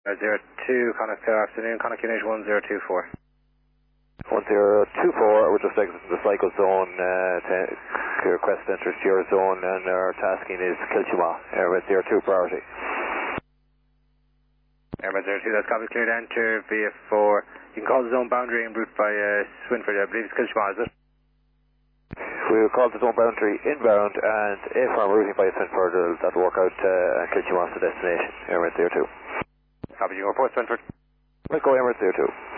02, Connacht, afternoon, Connacht Unit 1024. 1024, we're just exiting the cycle zone to request enters to your zone, and our tasking is Kilchuma, Airway 02 priority. Airway 02, that's copy, clear to enter via 4. You can call the zone boundary en route by Swinford, I believe it's Kilchuma, is it? We will call the zone boundary inbound, and if I'm routing by Swinford, that'll work out Kilchuma as the destination, Airway 02. Copy, you can report Swinford. Let's go Airway 02.